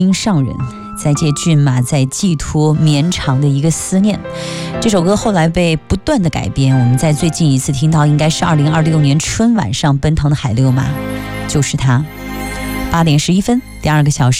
心上人，在借骏马，在寄托绵长的一个思念。这首歌后来被不断的改编，我们在最近一次听到应该是2026年春晚上奔腾的海六马，就是它。8点11分，第2个小时。